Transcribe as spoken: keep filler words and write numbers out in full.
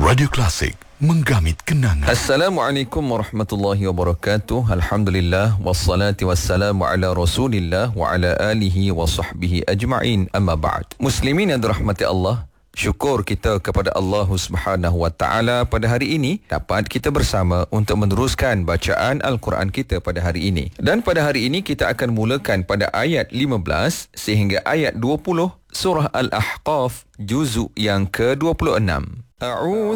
Radio Klasik, menggamit kenangan. Assalamualaikum warahmatullahi wabarakatuh. Alhamdulillah wassalatu wassalamu ala Rasulillah wa ala alihi wa sahbihi ajma'in. Amma ba'd. Muslimin yang dirahmati Allah, syukur kita kepada Allah Subhanahu wa taala pada hari ini dapat kita bersama untuk meneruskan bacaan Al-Quran kita pada hari ini. Dan pada hari ini kita akan mulakan pada ayat lima belas sehingga ayat dua puluh surah Al-Ahqaf juzuk yang ke dua puluh enam. A'udzu